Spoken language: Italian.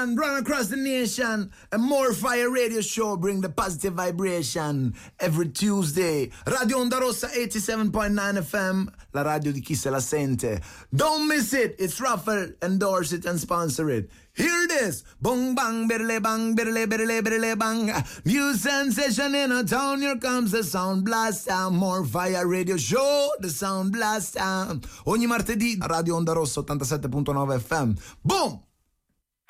And run across the nation, a More Fire radio show bring the positive vibration every Tuesday. Radio Onda Rossa 87.9 FM, la radio di chi se la sente. Don't miss it, it's Raffle, endorse it and sponsor it. Hear this, bong bang, bang, bang. New sensation in a town, here comes the Sound Blast Town. More Fire radio show, the Sound Blast Town. Ogni martedì, Radio Onda Rossa 87.9 FM. Boom!